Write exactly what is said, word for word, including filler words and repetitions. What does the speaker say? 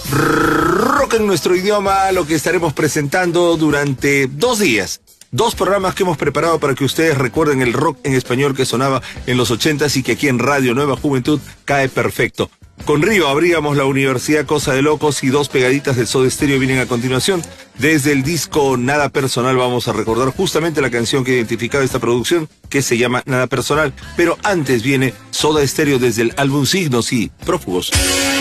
Rock en nuestro idioma, lo que estaremos presentando durante dos días. Dos programas que hemos preparado para que ustedes recuerden el rock en español que sonaba en los ochentas y que aquí en Radio Nueva Juventud cae perfecto. Con Río abríamos La Universidad Cosa de Locos y dos pegaditas de Soda Stereo vienen a continuación. Desde el disco Nada Personal vamos a recordar justamente la canción que identificaba esta producción, que se llama Nada Personal. Pero antes viene Soda Stereo desde el álbum Signos y Prófugos.